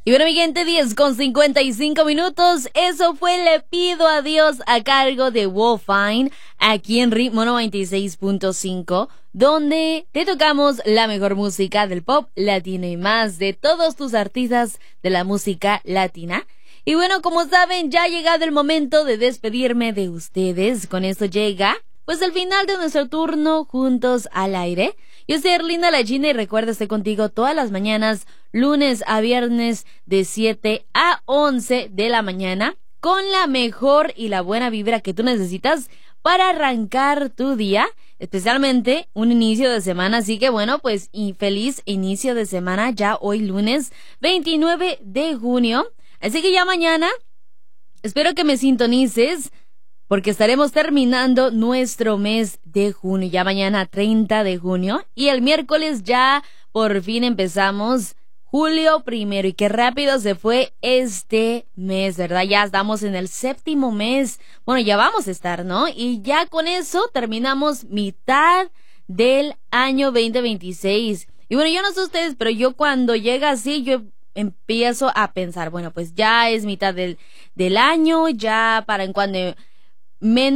Y bueno, mi gente, 10:55. Eso fue Le Pido a Dios a cargo de Wolfine aquí en Ritmo 96.5, donde te tocamos la mejor música del pop latino y más de todos tus artistas de la música latina. Y bueno, como saben, ya ha llegado el momento de despedirme de ustedes. Con esto llega pues el final de nuestro turno juntos al aire. Yo soy Erlinda La China y recuerda, estoy contigo todas las mañanas, lunes a viernes de 7 a 11 de la mañana, con la mejor y la buena vibra que tú necesitas para arrancar tu día, especialmente un inicio de semana. Así que bueno, pues y feliz inicio de semana ya hoy lunes 29 de junio. Así que ya mañana espero que me sintonices, porque estaremos terminando nuestro mes de junio, ya mañana 30 de junio, y el miércoles ya por fin empezamos julio 1, y qué rápido se fue este mes, ¿verdad? Ya estamos en el 7º mes, bueno, ya vamos a estar, ¿no? Y ya con eso terminamos mitad del año 2026. Y bueno, yo no sé ustedes, pero yo cuando llega así, yo empiezo a pensar, bueno, pues ya es mitad del año, ya para en cuando